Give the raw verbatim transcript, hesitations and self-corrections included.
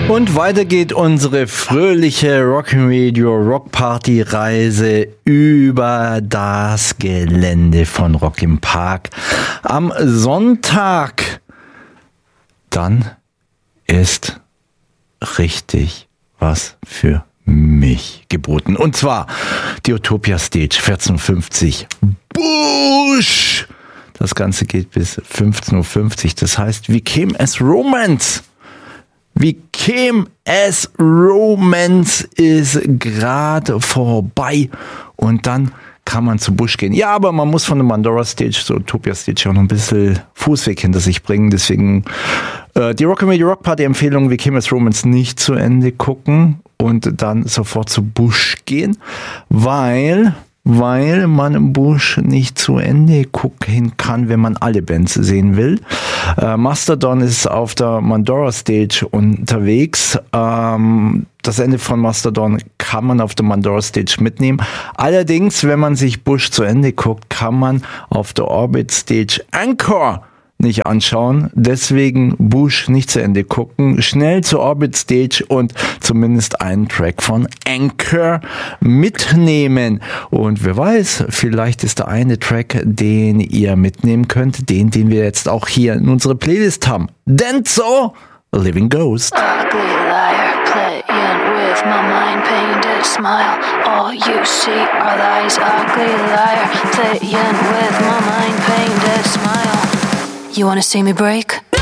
Und weiter geht unsere fröhliche Rock'n'Radio Rockparty Reise über das Gelände von Rock im Park am Sonntag. Dann ist richtig was für mich geboten. Und zwar die Utopia Stage, vierzehn Uhr fünfzig. Bush! Das Ganze geht bis fünfzehn Uhr fünfzig. Das heißt, We Came as Romance. We Came as Romance ist gerade vorbei. Und dann kann man zu Bush gehen. Ja, aber man muss von der Mandora Stage zur Utopia Stage auch noch ein bisschen Fußweg hinter sich bringen. Deswegen äh, die Rock'n'Radio Rock Party Empfehlung, We Came as Romance nicht zu Ende gucken und dann sofort zu Bush gehen, weil... weil man im Bush nicht zu Ende gucken kann, wenn man alle Bands sehen will. Äh, Mastodon ist auf der Mandora Stage unterwegs. Ähm, das Ende von Mastodon kann man auf der Mandora Stage mitnehmen. Allerdings, wenn man sich Bush zu Ende guckt, kann man auf der Orbit Stage Encore nicht anschauen, deswegen Bush nicht zu Ende gucken, schnell zur Orbit Stage und zumindest einen Track von Anchor mitnehmen. Und wer weiß, vielleicht ist der eine Track, den ihr mitnehmen könnt, den, den wir jetzt auch hier in unserer Playlist haben. Denso, Living Ghost. Ugly liar, playing with my mind, painted smile. All you see are lies, ugly liar, playing with my mind, painted smile. You wanna see me break?